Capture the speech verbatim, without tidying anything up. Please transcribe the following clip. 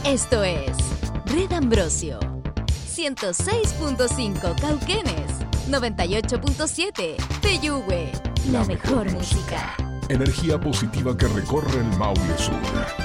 Esto es Red Ambrosio. ciento seis punto cinco Cauquenes. noventa y ocho punto siete Peyúgue. La mejor música. Energía positiva que recorre el Maule Sur.